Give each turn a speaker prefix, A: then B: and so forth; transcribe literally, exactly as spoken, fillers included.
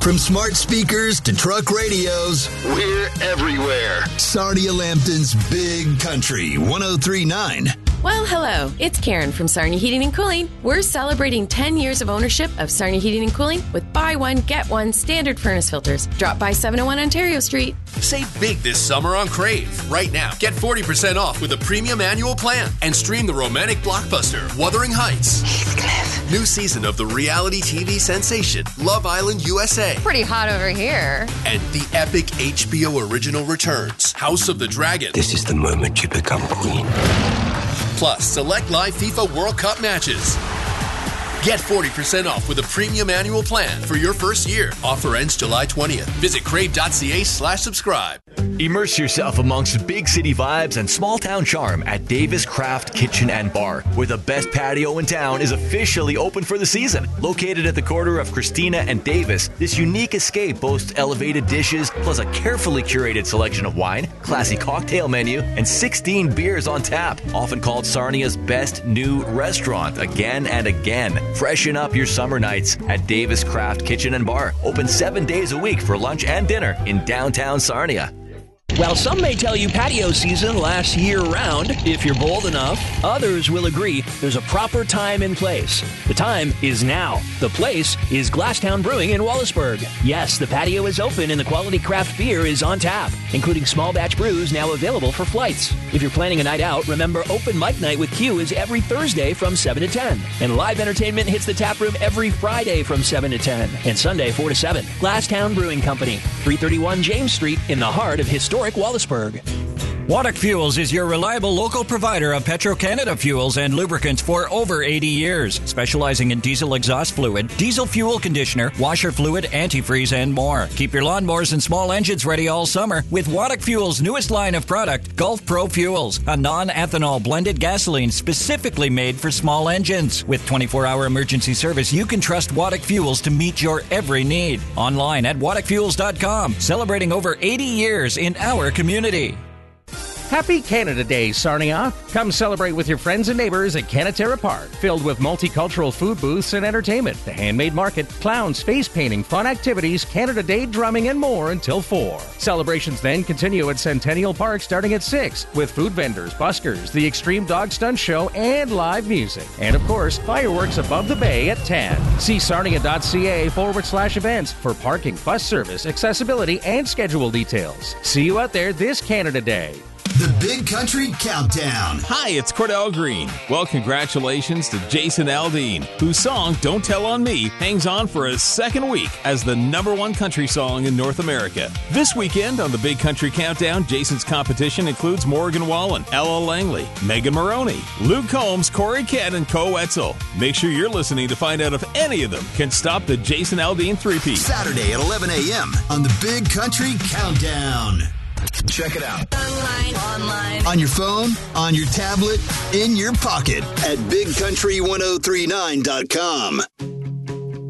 A: From smart speakers to truck radios, we're everywhere. Sarnia Lambton's Big Country one oh three point nine.
B: Well, hello. It's Karen from Sarnia Heating and Cooling. We're celebrating ten years of ownership of Sarnia Heating and Cooling with buy one, get one standard furnace filters. Drop by seven oh one Ontario Street.
C: Save big this summer on Crave. Right now, get forty percent off with a premium annual plan and stream the romantic blockbuster Wuthering Heights.
D: Heathcliff.
C: New season of the reality T V sensation Love Island U S A.
D: Pretty hot over here.
C: And the epic H B O original returns House of the Dragon.
E: This is the moment you become queen.
C: Plus, select live FIFA World Cup matches. Get forty percent off with a premium annual plan for your first year. Offer ends July twentieth. Visit crave.ca slash subscribe.
F: Immerse yourself amongst big city vibes and small town charm at Davis Craft Kitchen and Bar, where the best patio in town is officially open for the season. Located at the corner of Christina and Davis, this unique escape boasts elevated dishes plus a carefully curated selection of wine, classy cocktail menu, and sixteen beers on tap, often called Sarnia's best new restaurant again and again. Freshen up your summer nights at Davis Craft Kitchen and Bar, open seven days a week for lunch and dinner in downtown Sarnia.
G: While some may tell you patio season lasts year-round, if you're bold enough, others will agree there's a proper time and place. The time is now. The place is Glasstown Brewing in Wallaceburg. Yes, the patio is open and the quality craft beer is on tap, including small batch brews now available for flights. If you're planning a night out, remember Open Mic Night with Q is every Thursday from seven to ten. And live entertainment hits the tap room every Friday from seven to ten. And Sunday four to seven. Glasstown Brewing Company, three thirty-one James Street in the heart of historic Wallaceburg.
H: Waddock Fuels is your reliable local provider of Petro-Canada fuels and lubricants for over eighty years, specializing in diesel exhaust fluid, diesel fuel conditioner, washer fluid, antifreeze, and more. Keep your lawnmowers and small engines ready all summer with Waddock Fuels' newest line of product, Gulf Pro Fuels, a non-ethanol blended gasoline specifically made for small engines. With twenty-four hour emergency service, you can trust Waddock Fuels to meet your every need. Online at waddock fuels dot com, celebrating over eighty years in our community.
I: Happy Canada Day, Sarnia. Come celebrate with your friends and neighbors at Canaterra Park, filled with multicultural food booths and entertainment, the handmade market, clowns, face painting, fun activities, Canada Day drumming, and more until four. Celebrations then continue at Centennial Park starting at six, with food vendors, buskers, the Extreme Dog Stunt Show, and live music. And of course, fireworks above the bay at ten. See sarnia.ca forward slash events for parking, bus service, accessibility, and schedule details. See you out there this Canada Day.
A: The Big Country Countdown.
J: Hi, it's Cordell Green. Well, congratulations to Jason Aldean, whose song Don't Tell on Me hangs on for a second week as the number one country song in North America. This weekend on the Big Country Countdown, Jason's competition includes Morgan Wallen, Ella Langley, Megan Maroney, Luke Combs, Corey Kent, and Co Wetzel. Make sure you're listening to find out if any of them can stop the Jason Aldean three-peat.
A: Saturday at eleven a.m. on the Big Country Countdown. Check it out.
D: Online. Online.
A: On your phone, on your tablet, in your pocket at big country ten thirty-nine dot com.